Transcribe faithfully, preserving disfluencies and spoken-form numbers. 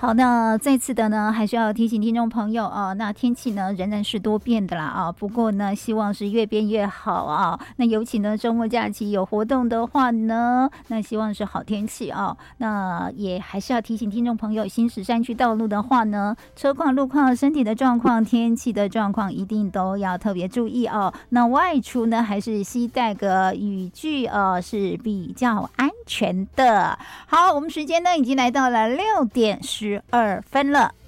好，那再次的呢，还是要提醒听众朋友啊，那天气呢仍然是多变的啦啊，不过呢，希望是越变越好啊。那尤其呢，周末假期有活动的话呢，那希望是好天气啊。那也还是要提醒听众朋友，行驶山区道路的话呢，车况、路况、身体的状况、天气的状况，一定都要特别注意哦。那外出呢，还是携带个雨具呃是比较安全的。好，我们时间呢已经来到了六点十二分了。